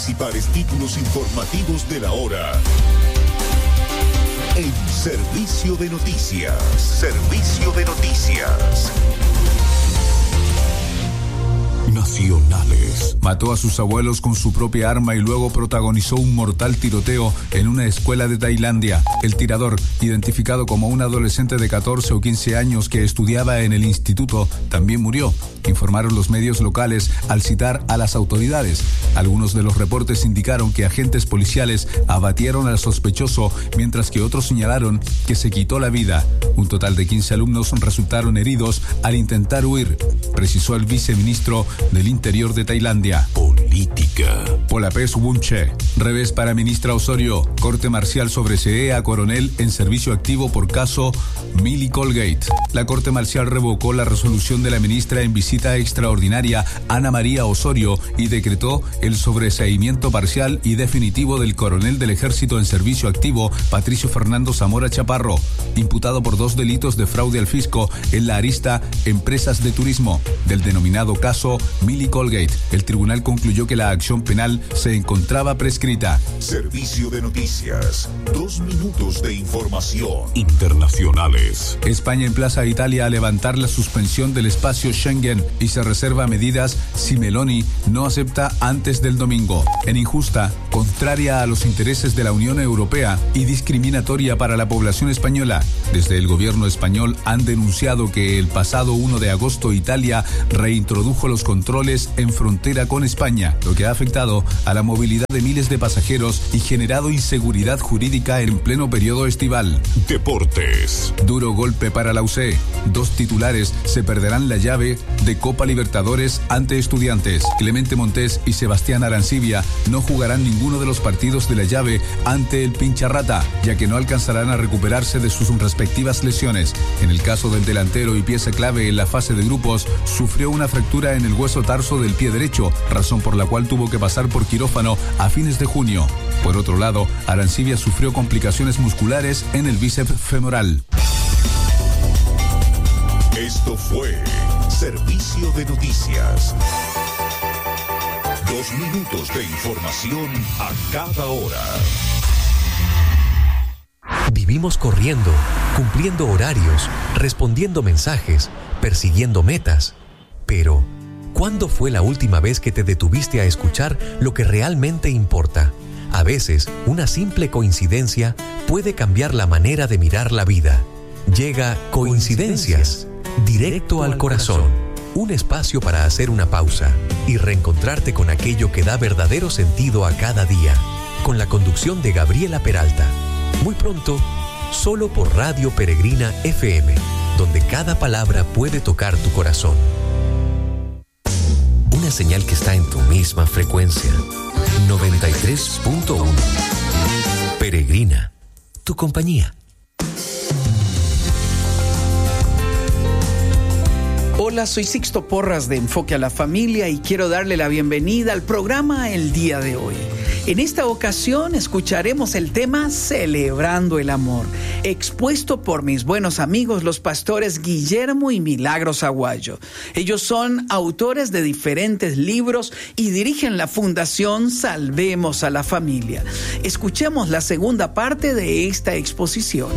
principales títulos informativos de la hora en Servicio de Noticias. Servicio de Noticias. Nacionales. Mató a sus abuelos con su propia arma y luego protagonizó un mortal tiroteo en una escuela de Tailandia. El tirador, identificado como un adolescente de 14 o 15 años que estudiaba en el instituto, también murió, informaron los medios locales al citar a las autoridades. Algunos de los reportes indicaron que agentes policiales abatieron al sospechoso, mientras que otros señalaron que se quitó la vida. Un total de 15 alumnos resultaron heridos al intentar huir, precisó el viceministro del Interior de Tailandia. Política. Polapés Wunche. Revés para ministra Osorio. Corte marcial sobre CE a coronel en servicio activo por caso Millie Colgate. La Corte Marcial revocó la resolución de la ministra en visita extraordinaria Ana María Osorio y decretó el sobreseimiento parcial y definitivo del coronel del Ejército en servicio activo Patricio Fernando Zamora Chaparro, imputado por 2 delitos de fraude al fisco en la arista Empresas de Turismo del denominado caso Millie Colgate. El tribunal concluyó que la acción penal se encontraba prescrita. Servicio de Noticias. 2 minutos de información. Internacionales. España emplaza a Italia a levantar la suspensión del espacio Schengen y se reserva medidas si Meloni no acepta antes del domingo. En injusta, contraria a los intereses de la Unión Europea y discriminatoria para la población española. Desde el gobierno español han denunciado que el pasado 1 de agosto Italia reintrodujo los controles en frontera con España, lo que ha afectado a la movilidad de miles de pasajeros y generado inseguridad jurídica en pleno periodo estival. Deportes. Duro golpe para la UC. 2 titulares se perderán la llave de Copa Libertadores ante Estudiantes. Clemente Montés y Sebastián Arancibia no jugarán ninguno de los partidos de la llave ante el Pincharrata, ya que no alcanzarán a recuperarse de sus respectivas lesiones. En el caso del delantero y pieza clave en la fase de grupos, sufrió una fractura en el hueso tarso del pie derecho, razón por la cual tuvo que pasar por quirófano a fines de junio. Por otro lado, Arancibia sufrió complicaciones musculares en el bíceps femoral. Esto fue Servicio de Noticias. 2 minutos de información a cada hora. Vivimos corriendo, cumpliendo horarios, respondiendo mensajes, persiguiendo metas. Pero, ¿cuándo fue la última vez que te detuviste a escuchar lo que realmente importa? A veces, una simple coincidencia puede cambiar la manera de mirar la vida. Llega Coincidencias, directo al corazón. Un espacio para hacer una pausa y reencontrarte con aquello que da verdadero sentido a cada día. Con la conducción de Gabriela Peralta. Muy pronto, solo por Radio Peregrina FM, donde cada palabra puede tocar tu corazón. Una señal que está en tu misma frecuencia. 93.1. Peregrina, tu compañía. Hola, soy Sixto Porras de Enfoque a la Familia y quiero darle la bienvenida al programa el día de hoy. En esta ocasión escucharemos el tema Celebrando el Amor, expuesto por mis buenos amigos los pastores Guillermo y Milagros Aguayo. Ellos son autores de diferentes libros y dirigen la Fundación Salvemos a la Familia. Escuchemos la segunda parte de esta exposición.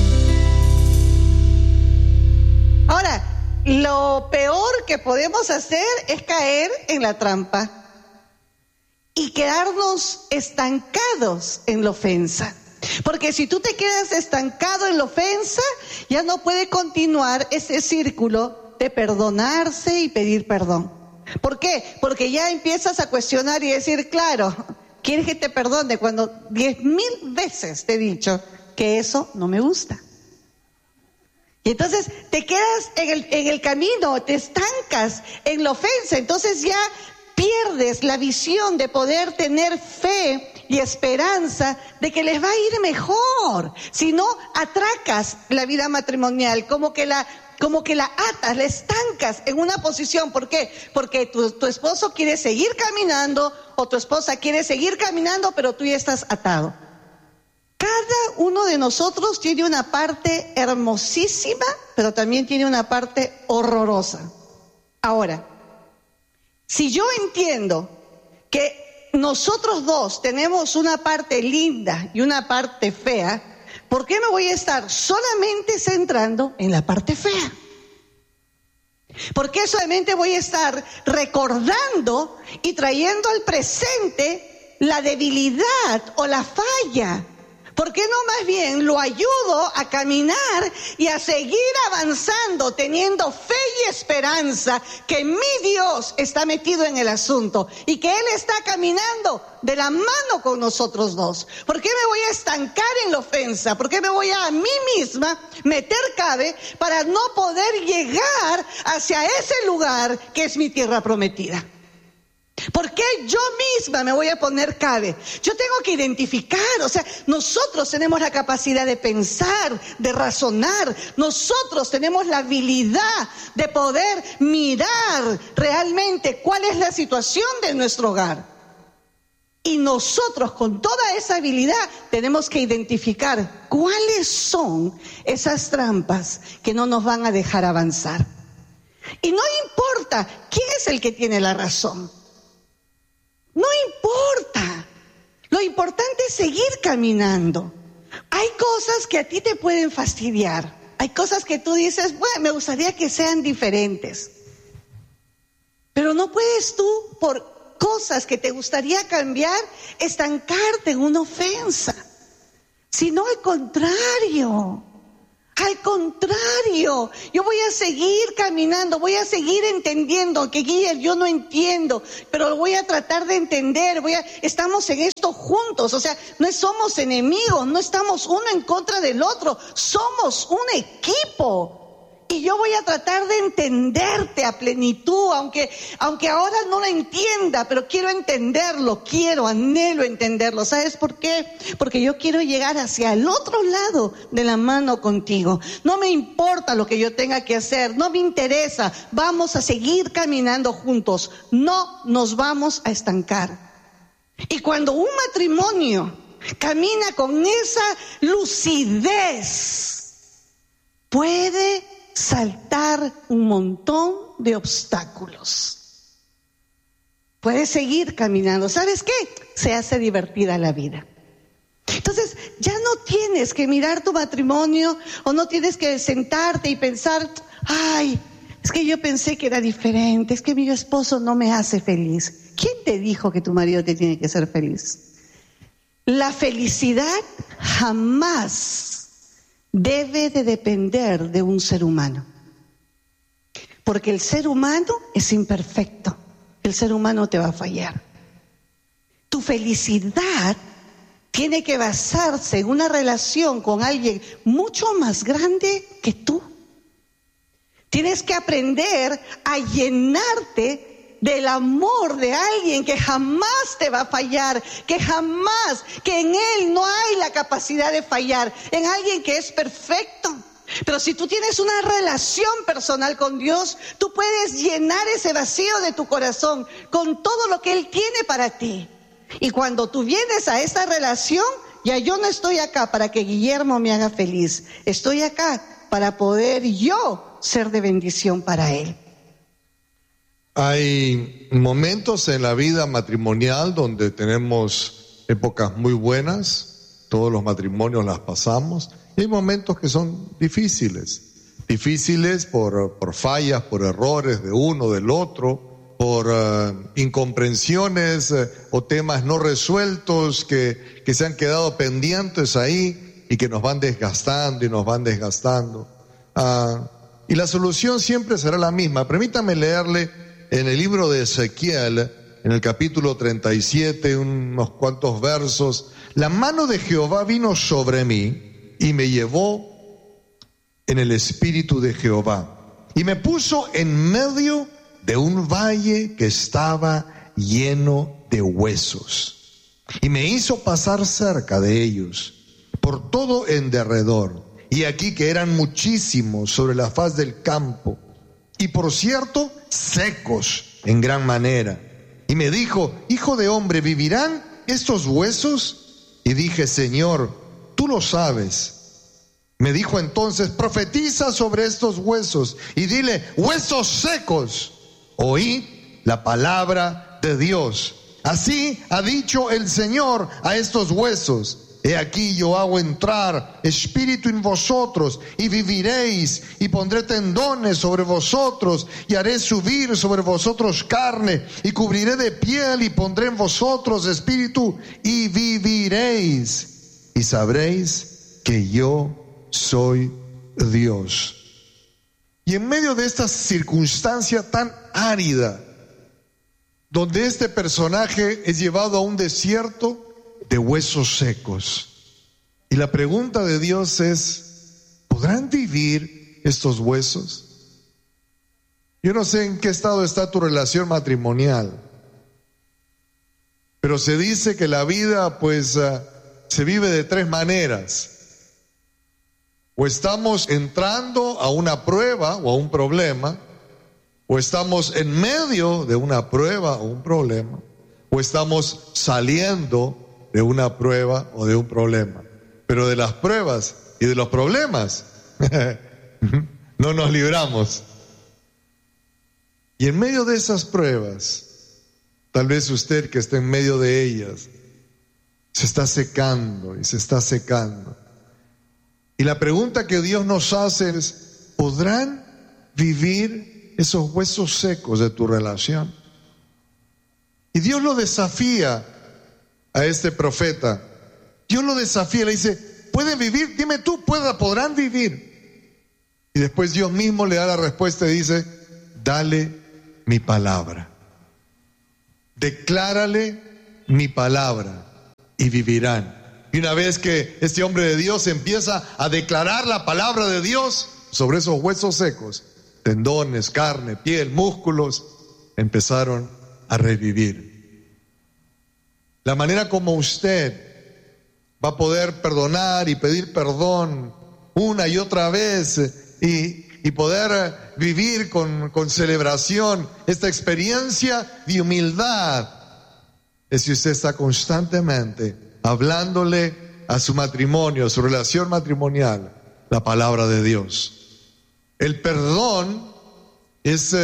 Ahora, lo peor que podemos hacer es caer en la trampa y quedarnos estancados en la ofensa. Porque si tú te quedas estancado en la ofensa, ya no puede continuar ese círculo de perdonarse y pedir perdón. ¿Por qué? Porque ya empiezas a cuestionar y decir, claro, ¿quieres que te perdone cuando 10,000 veces te he dicho que eso no me gusta? Y entonces te quedas en el camino, te estancas en la ofensa, entonces ya pierdes la visión de poder tener fe y esperanza de que les va a ir mejor. Si no, atracas la vida matrimonial, como que la atas, la estancas en una posición. ¿Por qué? Porque tu esposo quiere seguir caminando o tu esposa quiere seguir caminando, pero tú ya estás atado. Cada uno de nosotros tiene una parte hermosísima, pero también tiene una parte horrorosa. Ahora, si yo entiendo que nosotros dos tenemos una parte linda y una parte fea, ¿por qué me voy a estar solamente centrando en la parte fea? ¿Por qué solamente voy a estar recordando y trayendo al presente la debilidad o la falla? ¿Por qué no más bien lo ayudo a caminar y a seguir avanzando, teniendo fe y esperanza que mi Dios está metido en el asunto y que Él está caminando de la mano con nosotros dos? ¿Por qué me voy a estancar en la ofensa? ¿Por qué me voy a mí misma meter cabe para no poder llegar hacia ese lugar que es mi tierra prometida? ¿Por qué yo misma me voy a poner cabe? Yo tengo que identificar, nosotros tenemos la capacidad de pensar, de razonar, nosotros tenemos la habilidad de poder mirar realmente cuál es la situación de nuestro hogar. Y nosotros con toda esa habilidad tenemos que identificar cuáles son esas trampas que no nos van a dejar avanzar. Y no importa quién es el que tiene la razón. No importa. Lo importante es seguir caminando. Hay cosas que a ti te pueden fastidiar. Hay cosas que tú dices, bueno, me gustaría que sean diferentes. Pero no puedes tú, por cosas que te gustaría cambiar, estancarte en una ofensa. Sino al contrario. Al contrario, yo voy a seguir caminando, voy a seguir entendiendo, que Guille, yo no entiendo, pero lo voy a tratar de entender, estamos en esto juntos, no somos enemigos, no estamos uno en contra del otro, somos un equipo. Y yo voy a tratar de entenderte a plenitud, aunque ahora no lo entienda, pero quiero entenderlo, anhelo entenderlo. ¿Sabes por qué? Porque yo quiero llegar hacia el otro lado de la mano contigo. No me importa lo que yo tenga que hacer, no me interesa. Vamos a seguir caminando juntos, no nos vamos a estancar. Y cuando un matrimonio camina con esa lucidez, puede saltar un montón de obstáculos. Puedes seguir caminando. ¿Sabes qué? Se hace divertida la vida. Entonces, ya no tienes que mirar tu matrimonio o no tienes que sentarte y pensar, ay, es que yo pensé que era diferente, es que mi esposo no me hace feliz. ¿Quién te dijo que tu marido te tiene que hacer feliz? La felicidad jamás debe de depender de un ser humano. Porque el ser humano es imperfecto. El ser humano te va a fallar. Tu felicidad tiene que basarse en una relación con alguien mucho más grande que tú. Tienes que aprender a llenarte del amor de alguien que jamás te va a fallar, que en él no hay la capacidad de fallar, en alguien que es perfecto. Pero si tú tienes una relación personal con Dios, tú puedes llenar ese vacío de tu corazón con todo lo que Él tiene para ti. Y cuando tú vienes a esa relación, ya yo no estoy acá para que Guillermo me haga feliz, estoy acá para poder yo ser de bendición para él. Hay momentos en la vida matrimonial donde tenemos épocas muy buenas, todos los matrimonios las pasamos, y hay momentos que son difíciles por fallas, por errores de uno, del otro, por incomprensiones o temas no resueltos que se han quedado pendientes ahí y que nos van desgastando y nos van desgastando. Y la solución siempre será la misma. Permítame leerle en el libro de Ezequiel, en el capítulo 37, unos cuantos versos. La mano de Jehová vino sobre mí y me llevó en el espíritu de Jehová y me puso en medio de un valle que estaba lleno de huesos y me hizo pasar cerca de ellos por todo en derredor, y aquí que eran muchísimos sobre la faz del campo, y por cierto secos en gran manera. Y me dijo: hijo de hombre, ¿vivirán estos huesos? Y dije: Señor, tú lo sabes. Me dijo entonces: profetiza sobre estos huesos y dile: huesos secos, oíd la palabra de Dios. Así ha dicho el Señor a estos huesos: he aquí yo hago entrar espíritu en vosotros y viviréis, y pondré tendones sobre vosotros y haré subir sobre vosotros carne, y cubriré de piel y pondré en vosotros espíritu y viviréis, y sabréis que yo soy Dios. Y en medio de esta circunstancia tan árida, donde este personaje es llevado a un desierto de huesos secos, y la pregunta de Dios es: ¿podrán vivir estos huesos? Yo no sé en qué estado está tu relación matrimonial, pero se dice que la vida se vive de tres maneras. O estamos entrando a una prueba o a un problema, o estamos en medio de una prueba o un problema, o estamos saliendo de una prueba o de un problema. Pero de las pruebas y de los problemas no nos libramos. Y en medio de esas pruebas, tal vez usted que está en medio de ellas se está secando y se está secando. Y la pregunta que Dios nos hace es: ¿podrán vivir esos huesos secos de tu relación? Y Dios lo desafía a este profeta. Dios lo desafía, le dice: ¿pueden vivir? Dime tú, ¿podrán vivir? Y después Dios mismo le da la respuesta y dice: dale mi palabra. Declárale mi palabra y vivirán. Y una vez que este hombre de Dios empieza a declarar la palabra de Dios sobre esos huesos secos, tendones, carne, piel, músculos, empezaron a revivir. La manera como usted va a poder perdonar y pedir perdón una y otra vez y poder vivir con celebración esta experiencia de humildad es si usted está constantemente hablándole a su matrimonio, a su relación matrimonial, la palabra de Dios. El perdón es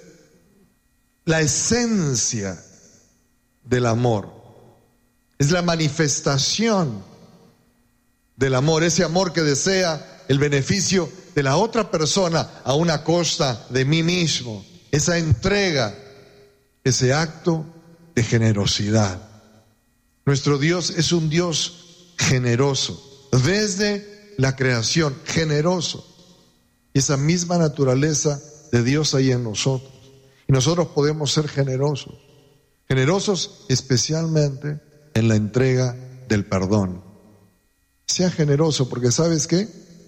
la esencia del amor. Es la manifestación del amor, ese amor que desea el beneficio de la otra persona a una costa de mí mismo. Esa entrega, ese acto de generosidad. Nuestro Dios es un Dios generoso, desde la creación, generoso. Y esa misma naturaleza de Dios hay en nosotros. Y nosotros podemos ser generosos. Generosos especialmente en la entrega del perdón. Sea generoso, porque ¿sabes qué?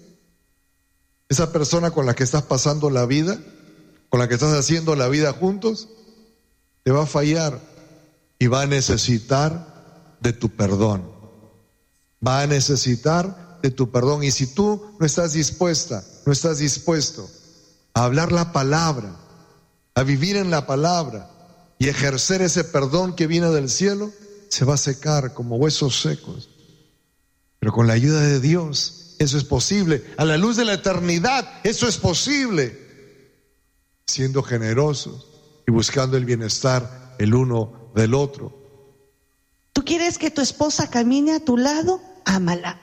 Esa persona con la que estás pasando la vida, con la que estás haciendo la vida juntos, te va a fallar y va a necesitar de tu perdón. Va a necesitar de tu perdón. Y si tú no estás dispuesta, no estás dispuesto a hablar la palabra, a vivir en la palabra y ejercer ese perdón que viene del cielo, se va a secar como huesos secos. Pero con la ayuda de Dios, eso es posible. A la luz de la eternidad, eso es posible. Siendo generosos y buscando el bienestar el uno del otro. ¿Tú quieres que tu esposa camine a tu lado? Ámala.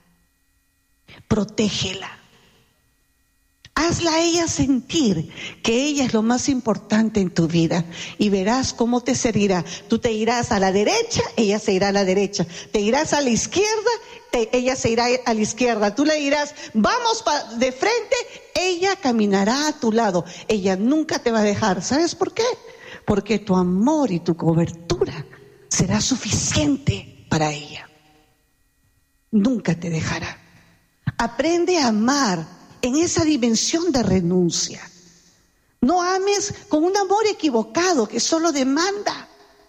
Protégela. Hazla a ella sentir que ella es lo más importante en tu vida y verás cómo te servirá. Tú te irás a la derecha, ella se irá a la derecha. Te irás a la izquierda, ella se irá a la izquierda. Tú le dirás, vamos de frente, ella caminará a tu lado. Ella nunca te va a dejar. ¿Sabes por qué? Porque tu amor y tu cobertura será suficiente para ella. Nunca te dejará. Aprende a amar en esa dimensión de renuncia. No ames con un amor equivocado que solo demanda.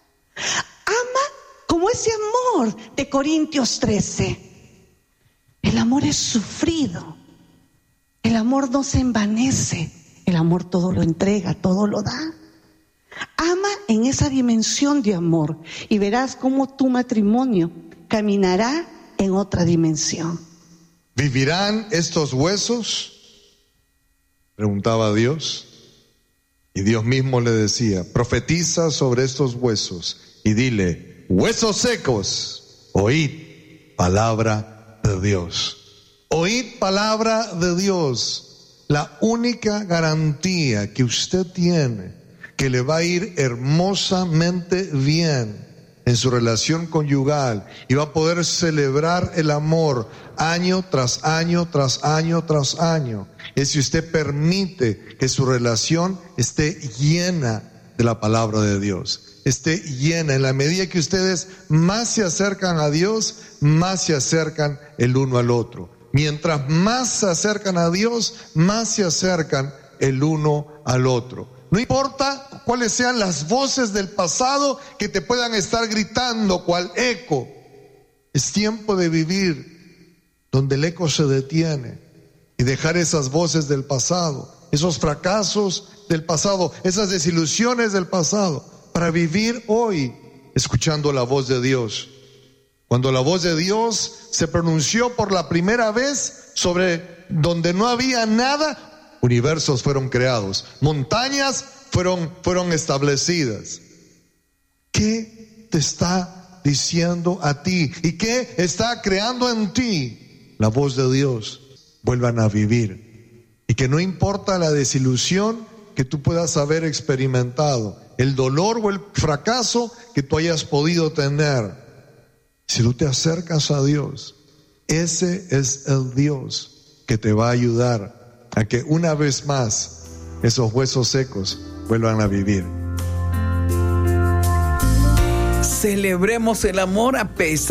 Ama como ese amor de Corintios 13. El amor es sufrido. El amor no se envanece. El amor todo lo entrega, todo lo da. Ama en esa dimensión de amor y verás cómo tu matrimonio caminará en otra dimensión. ¿Vivirán estos huesos?, preguntaba Dios. Y Dios mismo le decía: profetiza sobre estos huesos y dile: huesos secos, oíd palabra de Dios. Oíd palabra de Dios. La única garantía que usted tiene que le va a ir hermosamente bien en su relación conyugal y va a poder celebrar el amor año tras año, tras año, tras año, es si usted permite que su relación esté llena de la palabra de Dios, esté llena. En la medida que ustedes más se acercan a Dios, más se acercan el uno al otro. Mientras más se acercan a Dios, más se acercan el uno al otro. No importa cuáles sean las voces del pasado que te puedan estar gritando cual eco. Es tiempo de vivir donde el eco se detiene y dejar esas voces del pasado, esos fracasos del pasado, esas desilusiones del pasado, para vivir hoy escuchando la voz de Dios. Cuando la voz de Dios se pronunció por la primera vez sobre donde no había nada, universos fueron creados, montañas fueron establecidas. ¿Qué te está diciendo a ti? ¿Y qué está creando en ti? La voz de Dios. Vuelvan a vivir. Y que no importa la desilusión que tú puedas haber experimentado, el dolor o el fracaso que tú hayas podido tener, si tú te acercas a Dios, ese es el Dios que te va a ayudar a que una vez más esos huesos secos vuelvan a vivir. Celebremos el amor a pesar